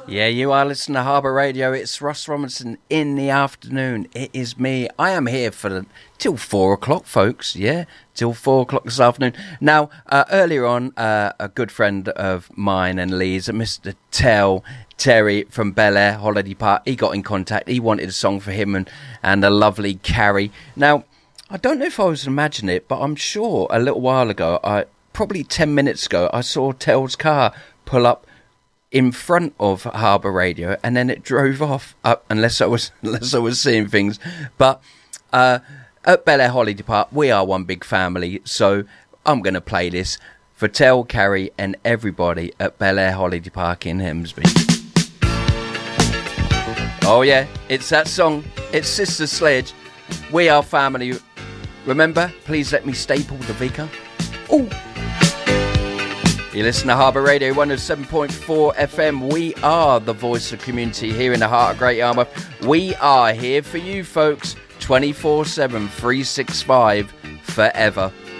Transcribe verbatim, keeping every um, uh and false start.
Yeah, you are listening to Harbour Radio. It's Ross Robinson in the afternoon. It is me. I am here for the, till four o'clock, folks. Yeah, till four o'clock this afternoon. Now, uh, earlier on, uh, a good friend of mine and Lee's, Mister Tell Terry from Bel Air Holiday Park, he got in contact. He wanted a song for him and, and a lovely Carrie. Now, I don't know if I was imagining it, but I'm sure a little while ago, I probably ten minutes ago, I saw Tell's car pull up in front of Harbour Radio, and then it drove off. Up, unless I was unless I was seeing things, but uh, at Bel Air Holiday Park, we are one big family. So I'm going to play this for Tell, Carrie, and everybody at Bel Air Holiday Park in Hemsby. Oh yeah, it's that song. It's Sister Sledge. We are family. Remember, please let me staple the Vika. Oh. You listen to Harbour Radio one oh seven point four F M. We are the voice of community here in the heart of Great Yarmouth. We are here for you, folks, twenty-four seven, three sixty-five, forever.